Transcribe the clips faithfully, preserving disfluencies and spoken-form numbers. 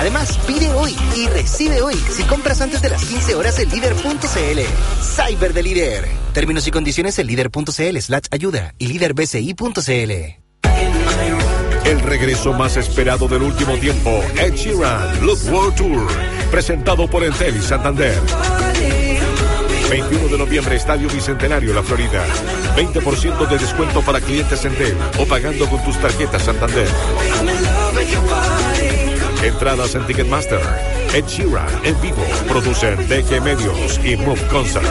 Además, pide hoy y recibe hoy si compras antes de las quince horas en líder punto cl. Cyber de Líder. Términos y condiciones en líder punto cl slash ayuda y líder b c i punto c l. El regreso más esperado del último tiempo, Ed Sheeran, Look World Tour, presentado por Entel y Santander. veintiuno de noviembre, Estadio Bicentenario, La Florida. veinte por ciento de descuento para clientes Entel o pagando con tus tarjetas Santander. Entradas en Ticketmaster. Ed Sheeran en vivo. Producen D G Medios y Move Concert.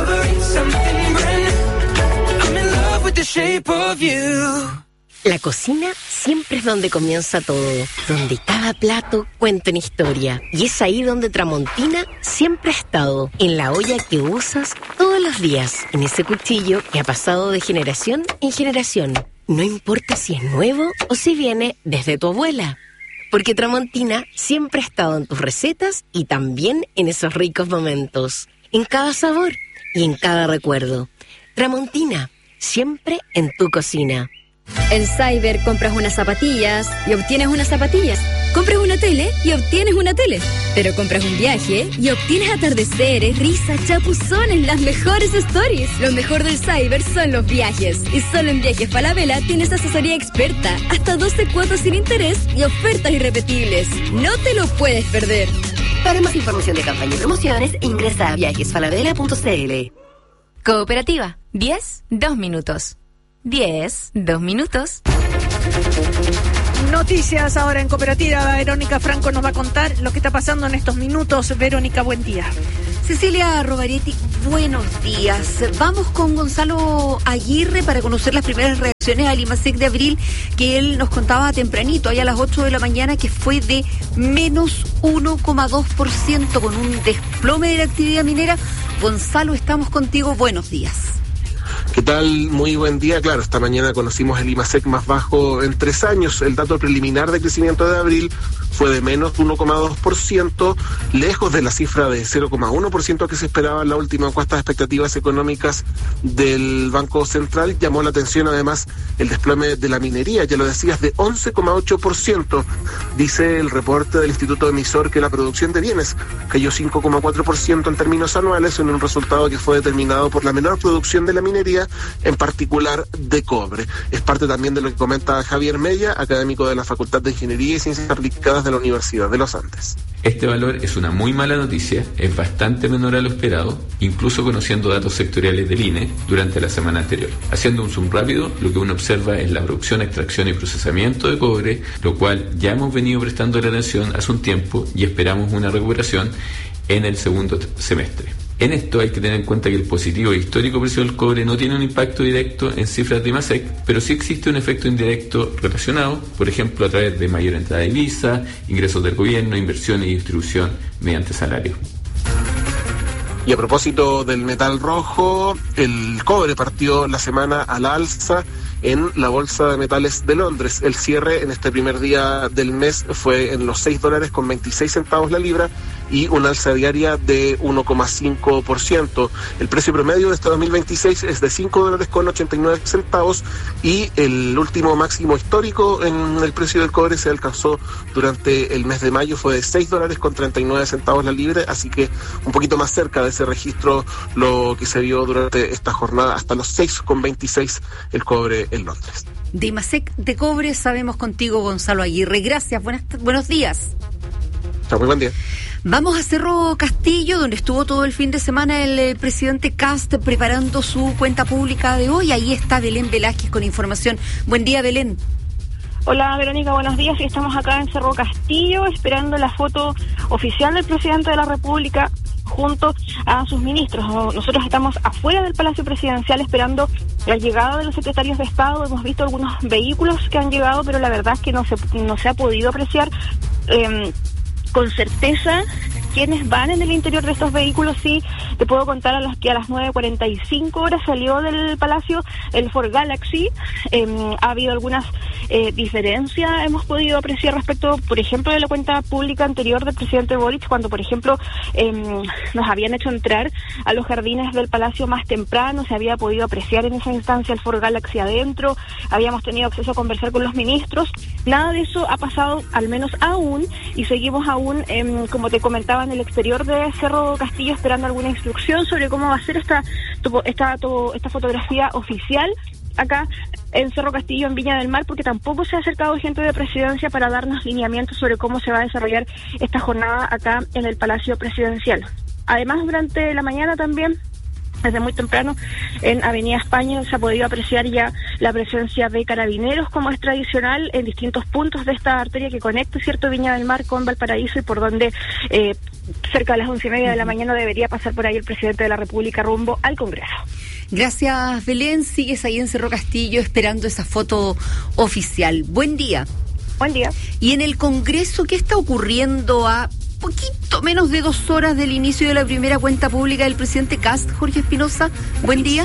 La cocina siempre es donde comienza todo, donde cada plato cuenta una historia. Y es ahí donde Tramontina siempre ha estado, en la olla que usas todos los días, en ese cuchillo que ha pasado de generación en generación. No importa si es nuevo o si viene desde tu abuela, porque Tramontina siempre ha estado en tus recetas y también en esos ricos momentos, en cada sabor y en cada recuerdo. Tramontina, siempre en tu cocina. En Cyber compras unas zapatillas y obtienes unas zapatillas. Compras una tele y obtienes una tele. Pero compras un viaje y obtienes atardeceres, risas, chapuzones, las mejores stories. Lo mejor del Cyber son los viajes. Y solo en Viajes Falabella tienes asesoría experta, hasta doce cuotas sin interés y ofertas irrepetibles. No te lo puedes perder. Para más información de campaña y promociones, ingresa a viajes falabella punto cl. Cooperativa, diez, dos minutos. diez, dos minutos. Noticias ahora en Cooperativa. Verónica Franco nos va a contar lo que está pasando en estos minutos. Verónica, buen día. Cecilia Rovaretti, buenos días. Vamos con Gonzalo Aguirre para conocer las primeras reacciones al IMASEC de abril, que él nos contaba tempranito, allá a las ocho de la mañana, que fue de menos uno coma dos por ciento con un desplome de la actividad minera. Gonzalo, estamos contigo. Buenos días. ¿Qué tal? Muy buen día. Claro, esta mañana conocimos el IMASEC más bajo en tres años. El dato preliminar de crecimiento de abril fue de menos uno coma dos por ciento, lejos de la cifra de cero coma uno por ciento que se esperaba en la última encuesta de expectativas económicas del Banco Central. Llamó la atención además el desplome de la minería, ya lo decías, de once coma ocho por ciento. Dice el reporte del Instituto Emisor que la producción de bienes cayó cinco coma cuatro por ciento en términos anuales, en un resultado que fue determinado por la menor producción de la minería, en particular de cobre. Es parte también de lo que comenta Javier Mella, académico de la Facultad de Ingeniería y Ciencias Aplicadas de la Universidad de los Andes. Este valor es una muy mala noticia, es bastante menor a lo esperado, incluso conociendo datos sectoriales del I N E durante la semana anterior. Haciendo un zoom rápido, lo que uno observa es la producción, extracción y procesamiento de cobre, lo cual ya hemos venido prestando la atención hace un tiempo y esperamos una recuperación en el segundo semestre. En esto hay que tener en cuenta que el positivo histórico precio del cobre no tiene un impacto directo en cifras de IMASEC, pero sí existe un efecto indirecto relacionado, por ejemplo, a través de mayor entrada de divisa, ingresos del gobierno, inversión y distribución mediante salario. Y a propósito del metal rojo, el cobre partió la semana al alza en la Bolsa de Metales de Londres. El cierre en este primer día del mes fue en los seis dólares con veintiséis centavos la libra y una alza diaria de uno coma cinco por ciento. El precio promedio de este dos mil veintiséis es de cinco dólares con ochenta y nueve centavos y el último máximo histórico en el precio del cobre se alcanzó durante el mes de mayo, fue de seis dólares con treinta y nueve centavos la libra, así que un poquito más cerca de ese registro lo que se vio durante esta jornada, hasta los seis con veintiséis el cobre en Londres. De IMASEC de cobre sabemos contigo, Gonzalo Aguirre. Gracias, buenas, buenos días. Chao, muy buen día. Vamos a Cerro Castillo, donde estuvo todo el fin de semana el eh, presidente Kast preparando su cuenta pública de hoy. Ahí está Belén Velázquez con información. Buen día, Belén. Hola, Verónica, buenos días. Estamos acá en Cerro Castillo esperando la foto oficial del presidente de la República junto a sus ministros. Nosotros estamos afuera del Palacio Presidencial esperando la llegada de los secretarios de Estado. Hemos visto algunos vehículos que han llegado, pero la verdad es que no se, no se ha podido apreciar eh, con certeza quienes van en el interior de estos vehículos, sí, te puedo contar a las que a las nueve cuarenta y cinco horas salió del Palacio el Ford Galaxy. Eh, ha habido algunas eh, diferencias, hemos podido apreciar respecto, por ejemplo, de la cuenta pública anterior del presidente Boric, cuando, por ejemplo, eh, nos habían hecho entrar a los jardines del Palacio más temprano, se había podido apreciar en esa instancia el Ford Galaxy adentro, habíamos tenido acceso a conversar con los ministros. Nada de eso ha pasado, al menos aún, y seguimos aún, eh, como te comentaba, en el exterior de Cerro Castillo, esperando alguna instrucción sobre cómo va a ser esta, esta, esta fotografía oficial acá en Cerro Castillo, en Viña del Mar, porque tampoco se ha acercado gente de Presidencia para darnos lineamientos sobre cómo se va a desarrollar esta jornada acá en el Palacio Presidencial. Además, durante la mañana también, desde muy temprano, en Avenida España se ha podido apreciar ya la presencia de carabineros, como es tradicional, en distintos puntos de esta arteria que conecta, cierto, Viña del Mar con Valparaíso, y por donde eh, cerca de las once y media de la mañana debería pasar por ahí el presidente de la República rumbo al Congreso. Gracias, Belén. Sigues ahí en Cerro Castillo esperando esa foto oficial. Buen día. Buen día. Y en el Congreso, ¿qué está ocurriendo a poquito menos de dos horas del inicio de la primera cuenta pública del presidente Kast? Jorge Espinosa, buen día.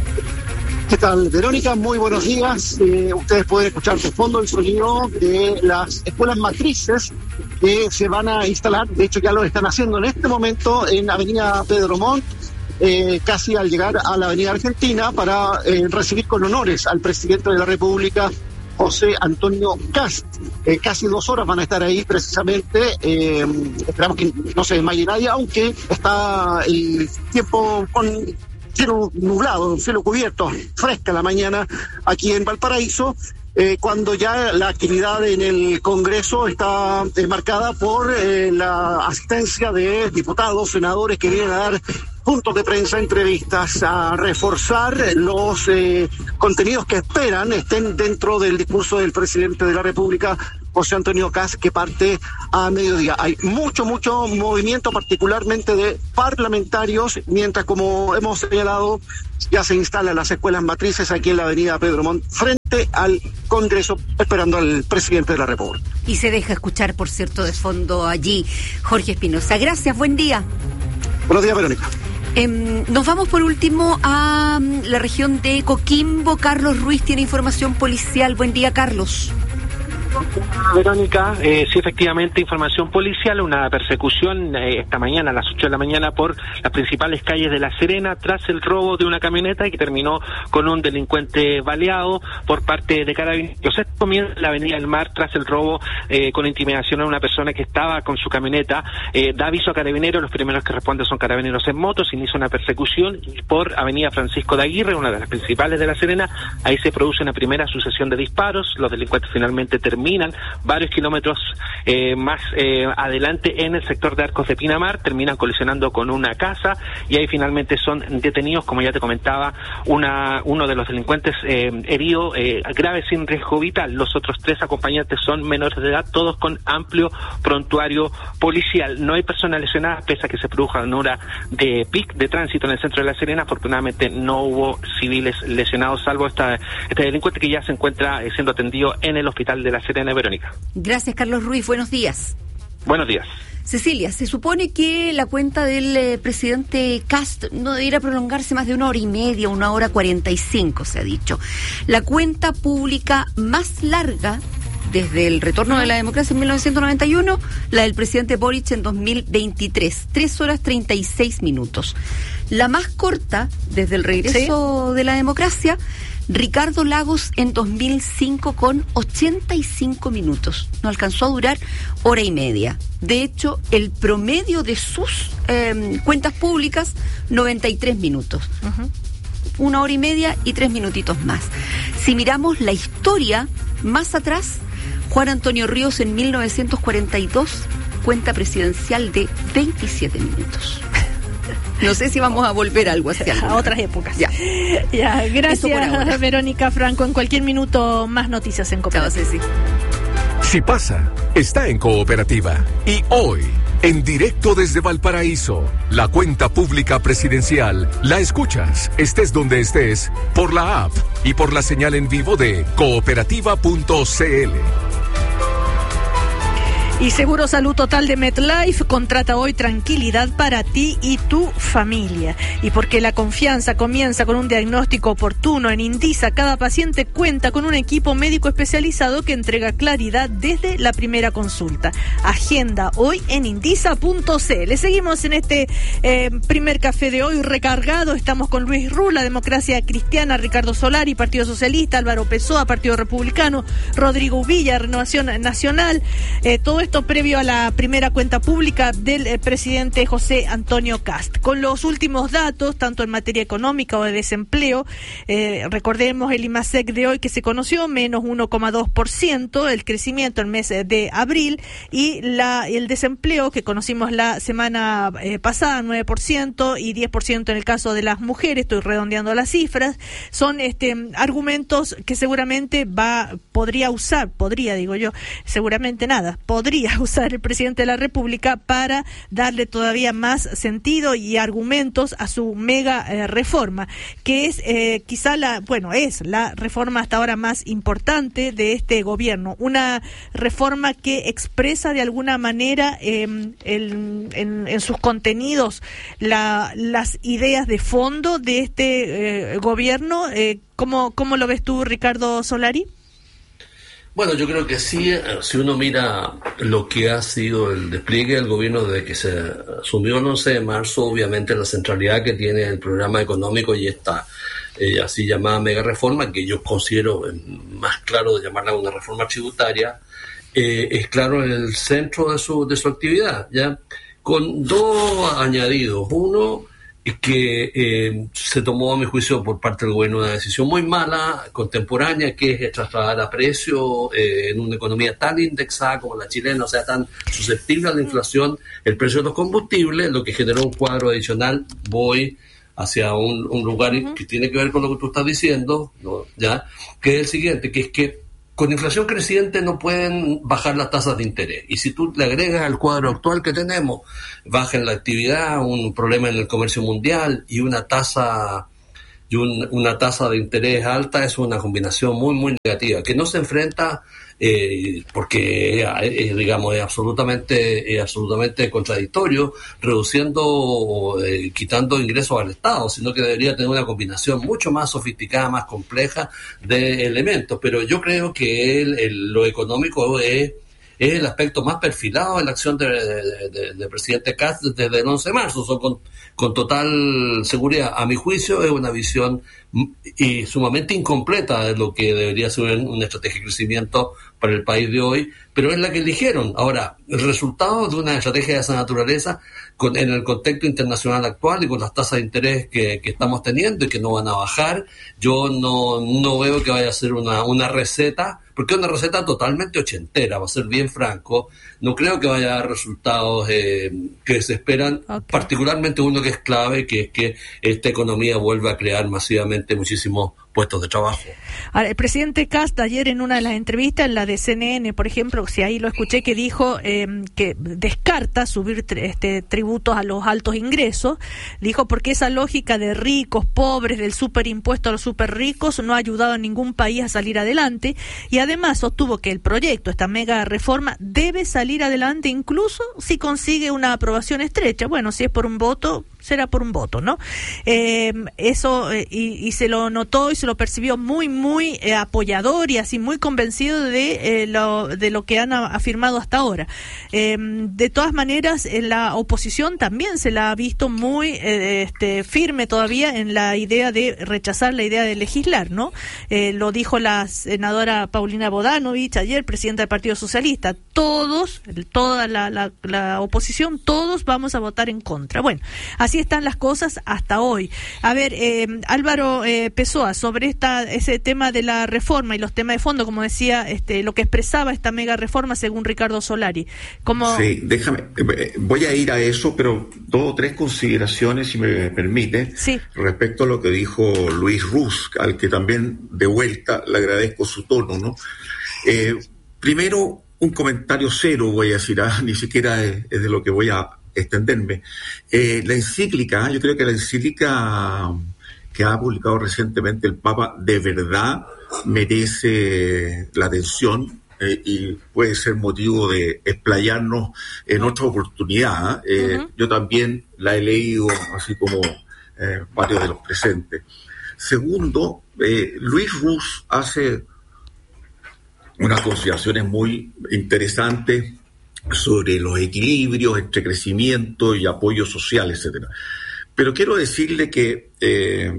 ¿Qué tal, Verónica? Muy buenos días. Eh, ustedes pueden escuchar de fondo el sonido de las escuelas matrices que se van a instalar. De hecho, ya lo están haciendo en este momento en Avenida Pedro Montt, eh, casi al llegar a la Avenida Argentina, para eh, recibir con honores al presidente de la República, José Antonio Kast. Eh, casi dos horas van a estar ahí precisamente. Eh, esperamos que no se desmaye nadie, aunque está el tiempo con cielo nublado, cielo cubierto, fresca la mañana aquí en Valparaíso, eh, cuando ya la actividad en el Congreso está eh, marcada por eh, la asistencia de diputados, senadores que vienen a dar puntos de prensa, entrevistas, a reforzar los eh, contenidos que esperan estén dentro del discurso del presidente de la República, José Antonio Kast, que parte a mediodía. Hay mucho, mucho movimiento, particularmente de parlamentarios, mientras, como hemos señalado, ya se instalan las escuelas matrices aquí en la Avenida Pedro Montt, frente al Congreso, esperando al presidente de la República. Y se deja escuchar, por cierto, de fondo allí, Jorge Espinosa. Gracias, buen día. Buenos días, Verónica. Eh, nos vamos por último a um, la región de Coquimbo. Carlos Ruiz tiene información policial. Buen día, Carlos. Verónica, eh, sí, efectivamente, información policial, una persecución eh, esta mañana a las ocho de la mañana por las principales calles de La Serena tras el robo de una camioneta que terminó con un delincuente baleado por parte de Carabineros. Esto comienza en la Avenida del Mar tras el robo eh, con intimidación a una persona que estaba con su camioneta. Eh, da aviso a Carabineros, los primeros que responden son Carabineros en moto, se inicia una persecución por Avenida Francisco de Aguirre, una de las principales de La Serena. Ahí se produce una primera sucesión de disparos, los delincuentes finalmente terminan varios kilómetros eh, más eh, adelante en el sector de Arcos de Pinamar, terminan colisionando con una casa y ahí finalmente son detenidos, como ya te comentaba, una uno de los delincuentes eh, herido eh, grave sin riesgo vital. Los otros tres acompañantes son menores de edad, todos con amplio prontuario policial. No hay personas lesionadas, pese a que se produjo una hora de pic de tránsito en el centro de La Serena. Afortunadamente no hubo civiles lesionados, salvo esta, este delincuente que ya se encuentra eh, siendo atendido en el hospital de La Serena. Verónica. Gracias, Carlos Ruiz. Buenos días. Buenos días. Cecilia, se supone que la cuenta del eh, presidente Kast no debería prolongarse más de una hora y media, una hora cuarenta y cinco, se ha dicho. La cuenta pública más larga desde el retorno de la democracia en mil novecientos noventa y uno, la del presidente Boric en dos mil veintitrés, tres horas treinta y seis minutos. La más corta desde el regreso ¿Sí? de la democracia, Ricardo Lagos en dos mil cinco con ochenta y cinco minutos. No alcanzó a durar hora y media. De hecho, el promedio de sus eh, cuentas públicas, noventa y tres minutos. Uh-huh. Una hora y media y tres minutitos más. Si miramos la historia más atrás, Juan Antonio Ríos en mil novecientos cuarenta y dos, cuenta presidencial de veintisiete minutos. No sé si vamos a volver a algo así. A otras épocas. Ya. Ya, gracias, Verónica Franco. En cualquier minuto, más noticias en Cooperativa. Chao, Ceci. Si pasa, está en Cooperativa. Y hoy, en directo desde Valparaíso, la cuenta pública presidencial la escuchas, estés donde estés, por la app y por la señal en vivo de cooperativa punto c l. Y Seguro Salud Total de MetLife contrata hoy tranquilidad para ti y tu familia. Y porque la confianza comienza con un diagnóstico oportuno, en Indisa cada paciente cuenta con un equipo médico especializado que entrega claridad desde la primera consulta. Agenda hoy en indisa punto c l. Seguimos en este eh, primer café de hoy recargado. Estamos con Luis Rula, Democracia Cristiana, Ricardo Solari, Partido Socialista, Álvaro Pessoa, Partido Republicano, Rodrigo Villa, Renovación Nacional. Eh, todo esto previo a la primera cuenta pública del eh, presidente José Antonio Kast. Con los últimos datos, tanto en materia económica o de desempleo, eh, recordemos el IMASEC de hoy que se conoció, menos uno coma dos por ciento, el crecimiento el mes de abril, y la el desempleo que conocimos la semana eh, pasada, nueve por ciento y diez por ciento en el caso de las mujeres, estoy redondeando las cifras, son este argumentos que seguramente va podría usar, podría digo yo, seguramente nada, podría usar el presidente de la República para darle todavía más sentido y argumentos a su mega eh, reforma, que es eh, quizá la, bueno, es la reforma hasta ahora más importante de este gobierno, una reforma que expresa de alguna manera eh, el, en, en sus contenidos la, las ideas de fondo de este eh, gobierno. Eh, ¿cómo, ¿Cómo lo ves tú, Ricardo Solari? Bueno, yo creo que sí, si uno mira lo que ha sido el despliegue del gobierno desde que se asumió el once de marzo, obviamente la centralidad que tiene el programa económico y esta eh, así llamada mega reforma, que yo considero eh, más claro de llamarla una reforma tributaria, eh, es claro en el centro de su, de su actividad, ¿ya? Con dos añadidos. Uno, que eh, se tomó, a mi juicio, por parte del gobierno una decisión muy mala, contemporánea, que es trasladar a precio eh, en una economía tan indexada como la chilena, o sea, tan susceptible a la inflación, el precio de los combustibles, lo que generó un cuadro adicional. Voy hacia un, un lugar uh-huh. que tiene que ver con lo que tú estás diciendo, ¿no? Ya, que es el siguiente, que es que con inflación creciente no pueden bajar las tasas de interés. Y si tú le agregas al cuadro actual que tenemos, baja en la actividad, un problema en el comercio mundial y una tasa y un, una tasa de interés alta, es una combinación muy, muy negativa, que no se enfrenta eh, porque, eh, digamos, es absolutamente, es absolutamente contradictorio, reduciendo, eh, quitando ingresos al Estado, sino que debería tener una combinación mucho más sofisticada, más compleja de elementos. Pero yo creo que el, el, lo económico es, es el aspecto más perfilado de la acción del de, de, de presidente Kast desde el once de marzo. Son con, con total seguridad, a mi juicio, es una visión y sumamente incompleta de lo que debería ser una estrategia de crecimiento para el país de hoy, pero es la que eligieron. Ahora, el resultado de una estrategia de esa naturaleza, con, en el contexto internacional actual y con las tasas de interés que, que estamos teniendo y que no van a bajar, yo no, no veo que vaya a ser una, una receta, porque es una receta totalmente ochentera, va a ser bien franco. No creo que vaya a dar resultados eh, que se esperan, okay. Particularmente uno que es clave, que es que esta economía vuelva a crear masivamente muchísimos puestos de trabajo. Ahora, el presidente Kast ayer en una de las entrevistas, en la de C N N, por ejemplo, si ahí lo escuché, que dijo eh, que descarta subir tri- este, tributos a los altos ingresos, dijo porque esa lógica de ricos, pobres, del superimpuesto a los superricos no ha ayudado a ningún país a salir adelante, y además sostuvo que el proyecto, esta mega reforma, debe salir adelante incluso si consigue una aprobación estrecha. Bueno, si es por un voto, será por un voto, ¿no? Eh, eso, eh, y, y se lo notó y se lo percibió muy, muy eh, apoyador y así muy convencido de, eh, lo, de lo que han afirmado hasta ahora. Eh, de todas maneras, en la oposición también se la ha visto muy eh, este, firme todavía en la idea de rechazar la idea de legislar, ¿no? Eh, lo dijo la senadora Paulina Bodanovich ayer, presidenta del Partido Socialista. Todos, toda la, la, la oposición, todos vamos a votar en contra. Bueno, así están las cosas hasta hoy. A ver, eh, Álvaro eh, Pessoa, sobre esta ese tema de la reforma y los temas de fondo, como decía, este, lo que expresaba esta mega reforma según Ricardo Solari. ¿Cómo... Sí, déjame, voy a ir a eso, pero dos o tres consideraciones, si me permite, sí. Respecto a lo que dijo Luis Ruz, al que también de vuelta le agradezco su tono, ¿no? Eh, primero, un comentario cero, voy a decir, ah, ni siquiera es, es de lo que voy a extenderme. Eh, la encíclica, yo creo que la encíclica que ha publicado recientemente el Papa de verdad merece la atención eh, y puede ser motivo de explayarnos en otra oportunidad. Eh, uh-huh. Yo también la he leído, así como eh, varios de los presentes. Segundo, eh, Luis Ruz hace unas consideraciones muy interesantes sobre los equilibrios entre crecimiento y apoyo social, etcétera. Pero quiero decirle que eh,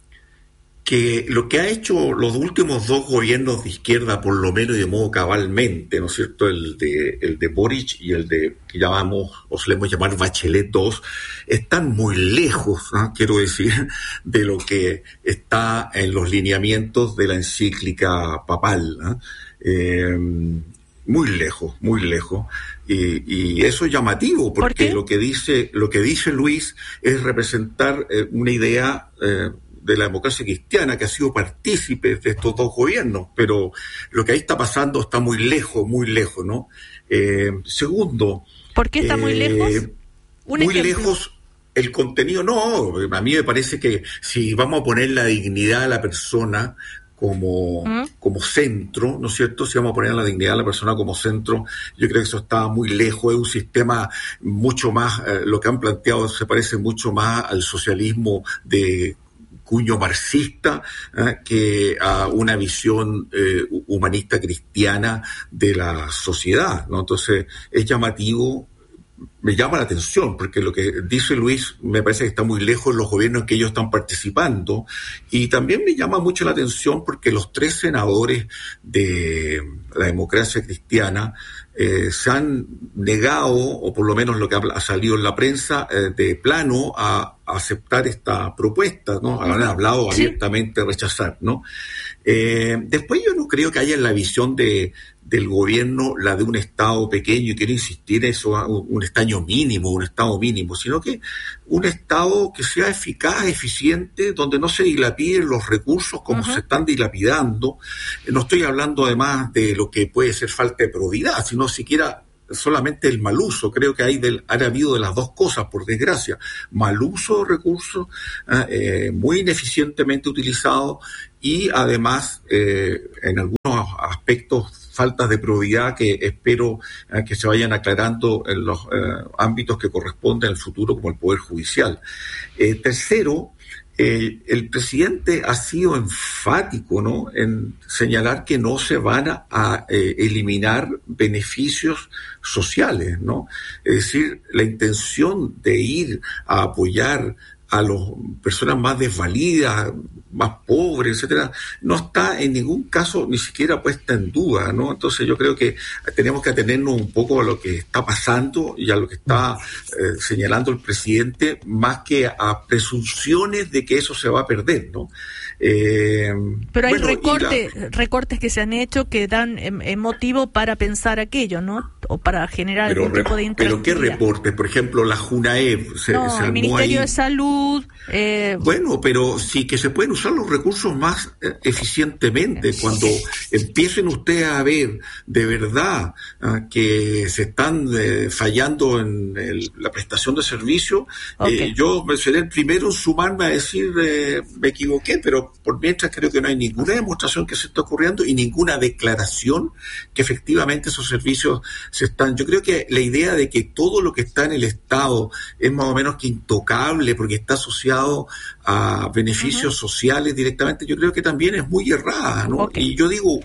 que lo que ha hecho los últimos dos gobiernos de izquierda, por lo menos y de modo cabalmente, ¿no es cierto?, el de el de Boric y el de que llamamos o solemos llamar Bachelet dos, están muy lejos, ¿no?, quiero decir, de lo que está en los lineamientos de la encíclica papal, ¿no? Eh, muy lejos, muy lejos, y, y eso es llamativo porque ¿Por lo que dice lo que dice Luis es representar eh, una idea eh, de la democracia cristiana que ha sido partícipe de estos dos gobiernos, pero lo que ahí está pasando está muy lejos, muy lejos, ¿no? Eh, segundo, ¿por qué está muy eh, lejos? Un muy ejemplo. lejos el contenido. No, a mí me parece que si vamos a poner la dignidad de la persona como, ¿Mm? como centro, ¿no es cierto? Si vamos a poner la dignidad de la persona como centro, yo creo que eso está muy lejos, es un sistema mucho más, eh, lo que han planteado se parece mucho más al socialismo de cuño marxista eh, que a una visión eh, humanista cristiana de la sociedad, ¿no? Entonces es llamativo, me llama la atención, porque lo que dice Luis me parece que está muy lejos de los gobiernos en que ellos están participando, y también me llama mucho la atención porque los tres senadores de la democracia cristiana eh, se han negado, o por lo menos lo que ha, ha salido en la prensa, eh, de plano a, a aceptar esta propuesta, ¿no? Han hablado Sí. abiertamente de rechazar, ¿no? Eh, después yo no creo que haya en la visión de del gobierno la de un Estado pequeño, y quiero insistir en eso, un, un estaño mínimo, un Estado mínimo, sino que un Estado que sea eficaz, eficiente, donde no se dilapiden los recursos como uh-huh. se están dilapidando. No estoy hablando además de lo que puede ser falta de probidad, sino siquiera solamente el mal uso. Creo que hay del, ha habido de las dos cosas, por desgracia. Mal uso de recursos, eh, muy ineficientemente utilizados, y además eh, en algunos aspectos faltas de probidad que espero eh, que se vayan aclarando en los eh, ámbitos que corresponden al futuro, como el Poder Judicial. Eh, tercero, eh, el presidente ha sido enfático, ¿no?, en señalar que no se van a, a eh, eliminar beneficios sociales, ¿no? Es decir, la intención de ir a apoyar a las personas más desvalidas, más pobres, etcétera, no está en ningún caso ni siquiera puesta en duda, ¿no? Entonces yo creo que tenemos que atenernos un poco a lo que está pasando y a lo que está eh, señalando el presidente, más que a presunciones de que eso se va a perder, ¿no? Eh, Pero hay bueno, recortes, la... recortes que se han hecho que dan eh, motivo para pensar aquello, ¿no? O para generar pero, algún tipo de ¿Pero qué intranquilidad. reportes? Por ejemplo, la JUNAEV se, no, se el armó Ministerio ahí. de Salud. Eh... Bueno, pero sí que se pueden usar los recursos más eh, eficientemente. Cuando empiecen ustedes a ver de verdad uh, que se están eh, fallando en el, la prestación de servicio, okay. eh, yo seré el primero en sumarme a decir eh, me equivoqué, pero por mientras creo que no hay ninguna demostración que se está ocurriendo y ninguna declaración que efectivamente esos servicios se están. Yo creo que la idea de que todo lo que está en el Estado es más o menos que intocable porque está asociado a beneficios uh-huh. sociales directamente, yo creo que también es muy errada, ¿no? Okay. Y yo digo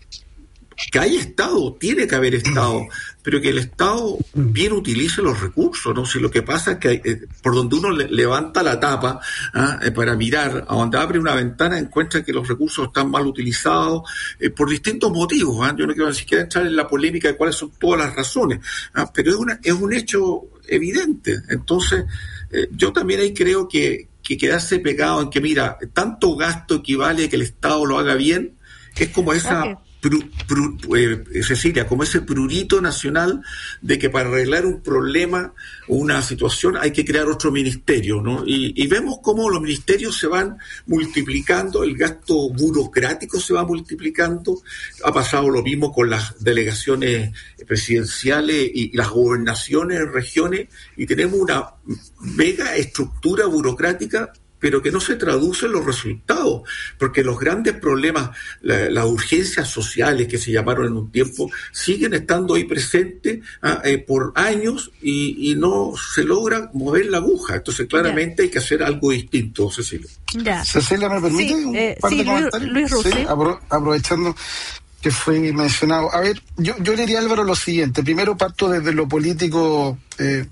que hay Estado, tiene que haber Estado, pero que el Estado bien utilice los recursos, ¿no? Si lo que pasa es que eh, por donde uno le, levanta la tapa ¿ah? eh, para mirar, a donde abre una ventana, encuentra que los recursos están mal utilizados eh, por distintos motivos. ¿ah? Yo no quiero ni siquiera entrar en la polémica de cuáles son todas las razones, ¿ah? pero es, una, es un hecho evidente. Entonces, eh, yo también ahí creo que, que quedarse pegado en que, mira, tanto gasto equivale a que el Estado lo haga bien, es como esa... Okay. Pru, pru, eh, Cecilia, como ese prurito nacional de que para arreglar un problema o una situación hay que crear otro ministerio, ¿no? Y, y vemos cómo los ministerios se van multiplicando, el gasto burocrático se va multiplicando. Ha pasado lo mismo con las delegaciones presidenciales y, y las gobernaciones en regiones, y tenemos una mega estructura burocrática, pero que no se traducen los resultados, porque los grandes problemas, la, las urgencias sociales que se llamaron en un tiempo, siguen estando ahí presentes ah, eh, por años y, y no se logra mover la aguja. Entonces, claramente ya. hay que hacer algo distinto, Cecilia. Ya. Cecilia, ¿me permite sí, un eh, par sí, de Luis, comentarios? Luis Ruz, sí, ¿sí? apro- aprovechando que fue mencionado. A ver, yo, yo le diría a Álvaro lo siguiente. Primero parto desde lo político. Eh,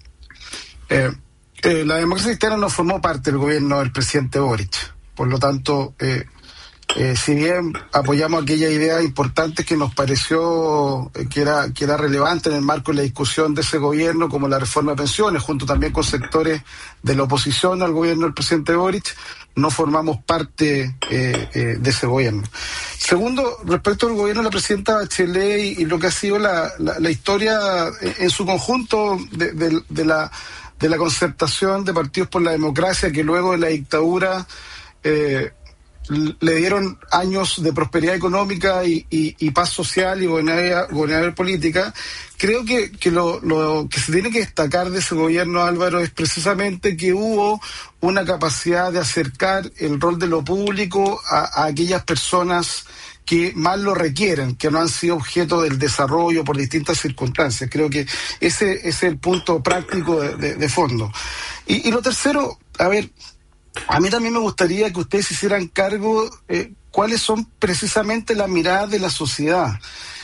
eh, eh, la democracia cristiana no formó parte del gobierno del presidente Boric. Por lo tanto, eh, eh, si bien apoyamos aquella idea importante que nos pareció eh, que era que era relevante en el marco de la discusión de ese gobierno, como la reforma de pensiones, junto también con sectores de la oposición al gobierno del presidente Boric, no formamos parte eh, eh, de ese gobierno. Segundo, respecto al gobierno de la presidenta Bachelet y, y lo que ha sido la, la, la historia en, en su conjunto de, de, de la de la concertación de partidos por la democracia, que luego de la dictadura eh, le dieron años de prosperidad económica y, y, y paz social y gobernabilidad, gobernabilidad política. Creo que, que lo, lo que se tiene que destacar de ese gobierno, Álvaro, es precisamente que hubo una capacidad de acercar el rol de lo público a, a aquellas personas que más lo requieren, que no han sido objeto del desarrollo por distintas circunstancias. Creo que ese, ese es el punto práctico de, de, de fondo. Y, y lo tercero, a ver, a mí también me gustaría que ustedes hicieran cargo eh, cuáles son precisamente las miradas de la sociedad.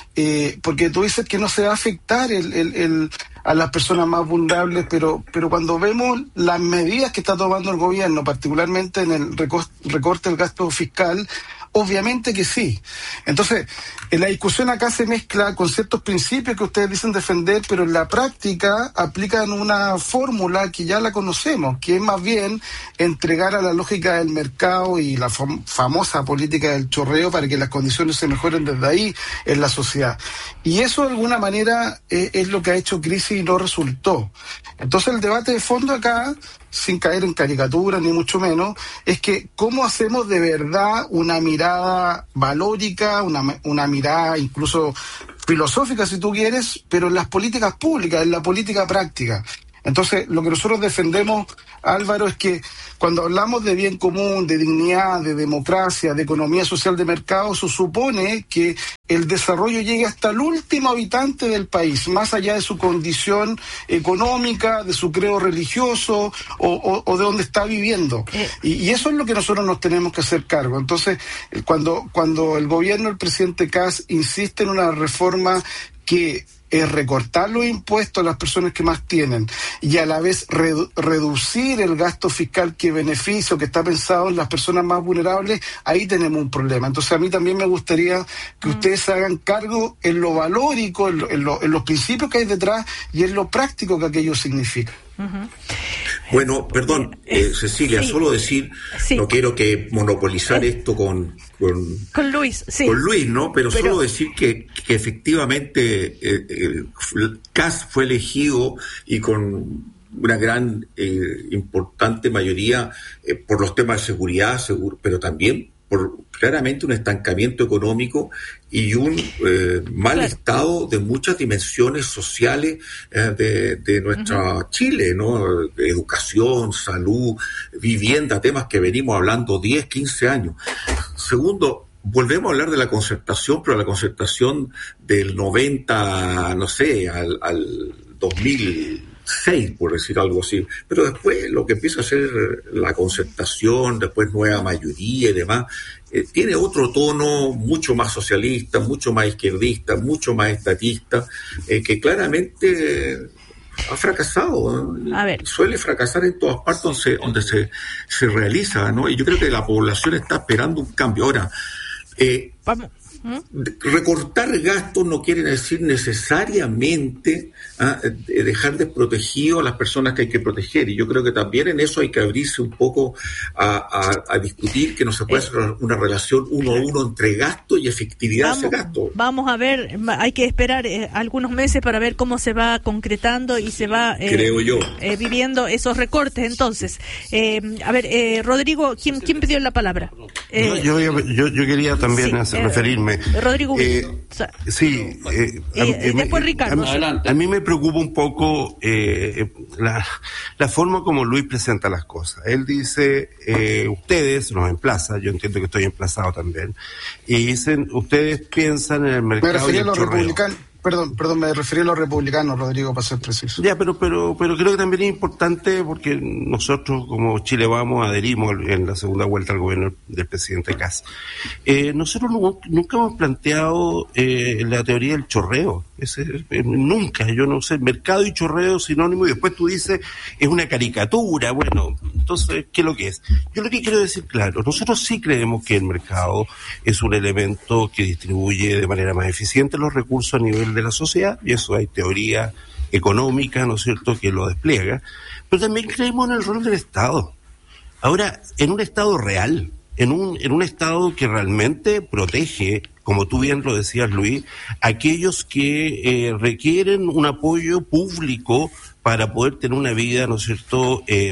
Eh, porque tú dices que no se va a afectar el, el, el, a las personas más vulnerables, pero, pero cuando vemos las medidas que está tomando el gobierno, particularmente en el recorte, recorte del gasto fiscal, obviamente que sí. Entonces, en la discusión acá se mezcla con ciertos principios que ustedes dicen defender, pero en la práctica aplican una fórmula que ya la conocemos, que es más bien entregar a la lógica del mercado y la fam- famosa política del chorreo para que las condiciones se mejoren desde ahí en la sociedad. Y eso de alguna manera eh, es lo que ha hecho crisis y no resultó. Entonces el debate de fondo acá, sin caer en caricaturas ni mucho menos, es que cómo hacemos de verdad una mirada valórica, una, una mirada incluso filosófica si tú quieres, pero en las políticas públicas, en la política práctica. Entonces, lo que nosotros defendemos, Álvaro, es que cuando hablamos de bien común, de dignidad, de democracia, de economía social de mercado, eso supone que el desarrollo llegue hasta el último habitante del país, más allá de su condición económica, de su credo religioso o, o, o de donde está viviendo. Eh. Y, y eso es lo que nosotros nos tenemos que hacer cargo. Entonces, cuando, cuando el gobierno, el presidente Kast, insiste en una reforma que es recortar los impuestos a las personas que más tienen y a la vez redu- reducir el gasto fiscal que beneficia o que está pensado en las personas más vulnerables, ahí tenemos un problema. Entonces a mí también me gustaría que mm. ustedes se hagan cargo en lo valórico, en, lo, en, lo, en los principios que hay detrás y en lo práctico que aquello significa. Uh-huh. Bueno, perdón, eh, Cecilia, sí. solo decir, sí. no quiero que monopolizar eh. esto con, con con Luis, sí. con Luis, ¿no? Pero, Pero... solo decir que, que efectivamente eh, eh, Kast fue elegido y con una gran eh, importante mayoría eh, por los temas de seguridad, seguro, pero también por claramente un estancamiento económico y un eh, mal claro. estado de muchas dimensiones sociales eh, de, de nuestra uh-huh. Chile, ¿no? Educación, salud, vivienda, temas que venimos hablando diez, quince años. Segundo, volvemos a hablar de la concertación, pero la concertación del noventa, no sé, al, al dos mil seis, por decir algo así, pero después lo que empieza a ser la concertación, después nueva mayoría y demás, eh, tiene otro tono mucho más socialista, mucho más izquierdista, mucho más estatista, eh, que claramente ha fracasado, ¿no? A ver. Suele fracasar en todas partes donde se, donde se, se realiza, ¿no? Y yo creo que la población está esperando un cambio. Ahora, eh, vamos. ¿Mm? Recortar gastos no quiere decir necesariamente ¿ah? dejar desprotegido a las personas que hay que proteger, y yo creo que también en eso hay que abrirse un poco a, a, a discutir que no se puede hacer una relación uno a uno entre gasto y efectividad vamos, de ese gasto. Vamos a ver, hay que esperar eh, algunos meses para ver cómo se va concretando y se va eh, creo yo eh, viviendo esos recortes. Entonces, eh, a ver, eh, Rodrigo, ¿quién, ¿quién pidió la palabra? Eh, yo, yo, yo, yo quería también sí, hacer, eh, referirme discúlpeme. Rodrigo. Eh, o sea, sí. Eh, y, y después me, Ricardo. A mí, a mí me preocupa un poco eh, la, la forma como Luis presenta las cosas. Él dice, eh, ustedes, nos emplaza, yo entiendo que estoy emplazado también, y dicen, ustedes piensan en el mercado. Me refería y el a los chorreo. republicanos. Perdón, perdón, me refería a los republicanos, Rodrigo, para ser preciso. Ya, pero, pero, pero creo que también es importante porque nosotros, como Chile Vamos, adherimos en la segunda vuelta al gobierno del presidente Kast. Eh, nosotros no, nunca hemos planteado eh, la teoría del chorreo. Ese, eh, nunca, yo no sé, mercado y chorreo sinónimo, y después tú dices, es una caricatura. Bueno, entonces, ¿qué es lo que es? Yo lo que quiero decir, claro, nosotros sí creemos que el mercado es un elemento que distribuye de manera más eficiente los recursos a nivel de la sociedad, y eso hay teoría económica, ¿no es cierto?, que lo despliega, pero también creemos en el rol del Estado. Ahora, en un Estado real, en un, en un Estado que realmente protege, como tú bien lo decías, Luis, aquellos que eh, requieren un apoyo público para poder tener una vida, ¿no es cierto?, eh,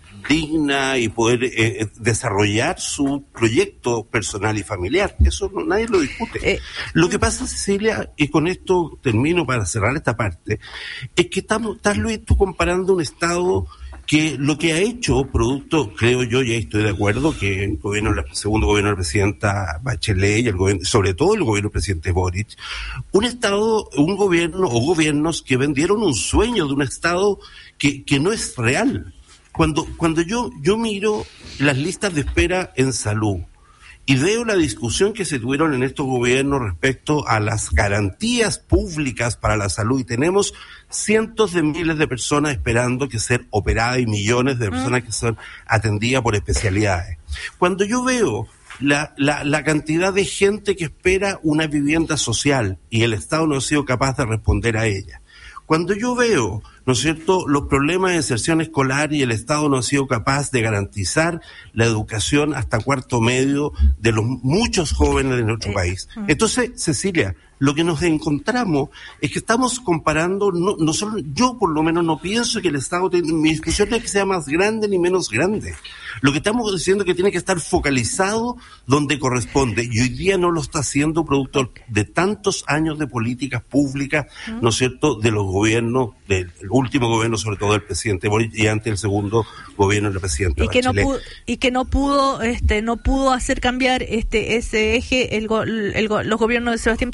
digna y poder eh, desarrollar su proyecto personal y familiar. Eso no, nadie lo discute. Eh, lo que pasa, Cecilia, y con esto termino para cerrar esta parte, es que estamos, estás, Luis, tú comparando un Estado que lo que ha hecho, producto, creo yo, y ahí estoy de acuerdo, que el gobierno, el segundo gobierno de la presidenta Bachelet y el gobierno, sobre todo el gobierno del presidente Boric, un Estado, un gobierno o gobiernos que vendieron un sueño de un Estado que, que no es real. Cuando, cuando yo, yo miro las listas de espera en salud y veo la discusión que se tuvieron en estos gobiernos respecto a las garantías públicas para la salud, y tenemos cientos de miles de personas esperando que ser operadas y millones de personas que son atendidas por especialidades. Cuando yo veo la, la, la cantidad de gente que espera una vivienda social y el Estado no ha sido capaz de responder a ella, cuando yo veo, ¿no es cierto?, los problemas de inserción escolar y el Estado no ha sido capaz de garantizar la educación hasta cuarto medio de los muchos jóvenes de nuestro país. Entonces, Cecilia, lo que nos encontramos es que estamos comparando, no, no solo, yo por lo menos no pienso que el Estado, tenga, mi discusión no es que sea más grande ni menos grande. Lo que estamos diciendo es que tiene que estar focalizado donde corresponde, y hoy día no lo está haciendo producto de tantos años de políticas públicas, ¿no es cierto?, de los gobiernos, del último gobierno, sobre todo del presidente Boric, y antes el segundo gobierno del presidente y que Bachelet. no pudo, y que no pudo, este, no pudo hacer cambiar este ese eje el, go, el, el los gobiernos de Sebastián